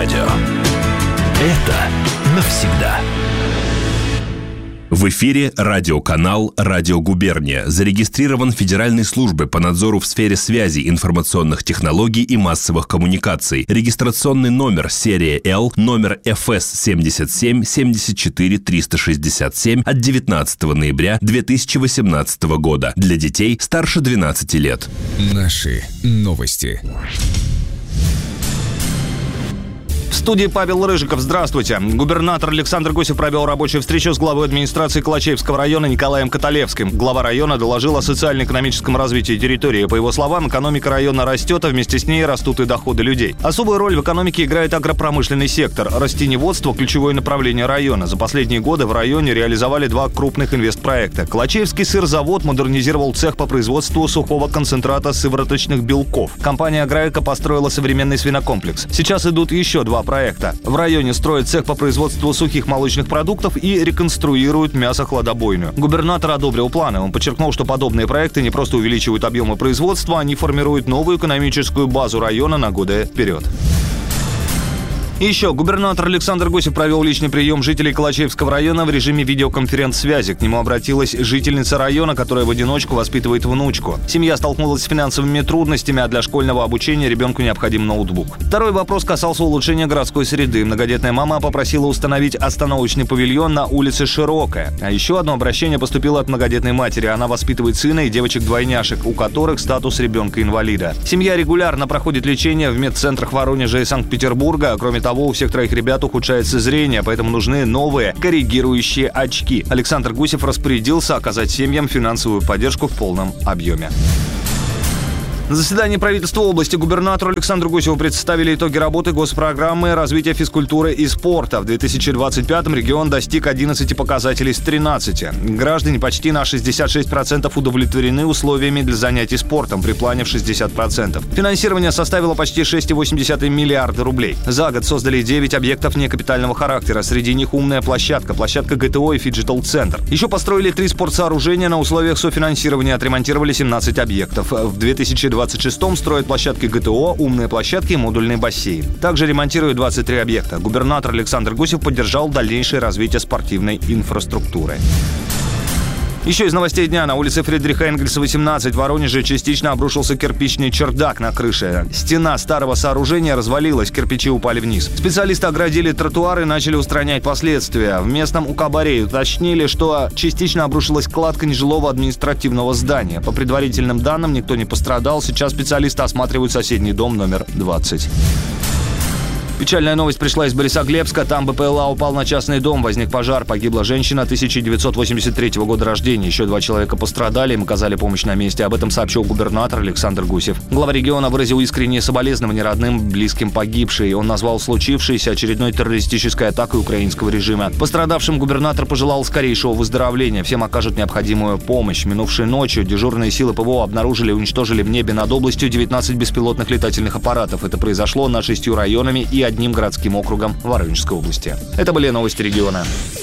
радио. Это навсегда. В эфире радиоканал «Радио Губерния». Зарегистрирован Федеральной службой по надзору в сфере связи, информационных технологий и массовых коммуникаций. Регистрационный номер серия L, номер ФС 77 74 367 от 19 ноября 2018 года. Для детей старше 12 лет. Наши новости. В студии Павел Рыжиков. Здравствуйте. Губернатор Александр Гусев провел рабочую встречу с главой администрации Калачевского района Николаем Каталевским. Глава района доложил о социально-экономическом развитии территории. По его словам, экономика района растет, а вместе с ней растут и доходы людей. Особую роль в экономике играет агропромышленный сектор. Растениеводство – ключевое направление района. За последние годы в районе реализовали 2 крупных инвестпроекта. Калачевский сырзавод модернизировал цех по производству сухого концентрата сывороточных белков. Компания «Аграэко» построила современный свинокомплекс. Сейчас идут еще 2 проекта. В районе строят цех по производству сухих молочных продуктов и реконструируют мясохладобойню. Губернатор одобрил планы. Он подчеркнул, что подобные проекты не просто увеличивают объемы производства, они формируют новую экономическую базу района на годы вперед. И еще, губернатор Александр Гусев провел личный прием жителей Калачевского района в режиме видеоконференц-связи. К нему обратилась жительница района, которая в одиночку воспитывает внучку. Семья столкнулась с финансовыми трудностями, а для школьного обучения ребенку необходим ноутбук. Второй вопрос касался улучшения городской среды. Многодетная мама попросила установить остановочный павильон на улице Широкая. А еще одно обращение поступило от многодетной матери. Она воспитывает сына и девочек-двойняшек, у которых статус ребенка-инвалида. Семья регулярно проходит лечение в медцентрах Воронежа и Санкт-Петербурга. Кроме того, у всех 3 ребят ухудшается зрение, поэтому нужны новые коррегирующие очки. Александр Гусев распорядился оказать семьям финансовую поддержку в полном объеме. На заседании правительства области губернатору Александру Гусеву представили итоги работы госпрограммы развития физкультуры и спорта. В 2025-м регион достиг 11 показателей из 13. Граждане почти на 66% удовлетворены условиями для занятий спортом, при плане в 60%. Финансирование составило почти 6,8 миллиарда рублей. За год создали 9 объектов некапитального характера. Среди них умная площадка ГТО и фиджитал-центр. Еще построили 3 спортсооружения на условиях софинансирования, отремонтировали 17 объектов. В 2026-м строят площадки ГТО, умные площадки и модульный бассейн. Также ремонтируют 23 объекта. Губернатор Александр Гусев поддержал дальнейшее развитие спортивной инфраструктуры. Еще из новостей дня. На улице Фридриха Энгельса, 18 в Воронеже частично обрушился кирпичный чердак на крыше. Стена старого сооружения развалилась, кирпичи упали вниз. Специалисты оградили тротуары и начали устранять последствия. В местном УКБАРе уточнили, что частично обрушилась кладка нежилого административного здания. По предварительным данным, никто не пострадал. Сейчас специалисты осматривают соседний дом номер 20. Печальная новость пришла из Борисоглебска. Там БПЛА упал на частный дом. Возник пожар. Погибла женщина 1983 года рождения. Еще 2 человека пострадали. Им оказали помощь на месте. Об этом сообщил губернатор Александр Гусев. Глава региона выразил искренние соболезнования родным, близким погибшей. Он назвал случившееся очередной террористической атакой украинского режима. Пострадавшим губернатор пожелал скорейшего выздоровления. Всем окажут необходимую помощь. Минувшей ночью дежурные силы ПВО обнаружили и уничтожили в небе над областью 19 беспилотных летательных аппаратов. Это произошло над 6 районами и 1 городским округом Воронежской области. Это были новости региона.